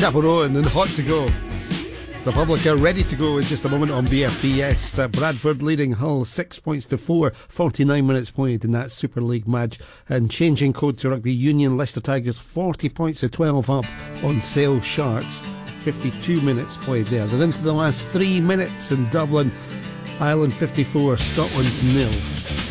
Gaborone and Hot to Go. Republic are ready to go in just a moment on BFBS. Bradford leading Hull 6 points to 4, 49 minutes played in that Super League match. And changing code to Rugby Union, Leicester Tigers 40 points to 12 up on Sale Sharks. 52 minutes played there. They're into the last 3 minutes in Dublin. Ireland 54, Scotland 0.